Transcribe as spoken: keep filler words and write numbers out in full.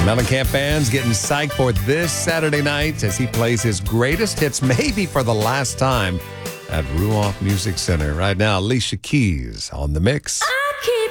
Mellencamp fans getting psyched for this Saturday night as he plays his greatest hits, maybe for the last time, at Ruoff Music Center. Right now, Alicia Keys on the mix.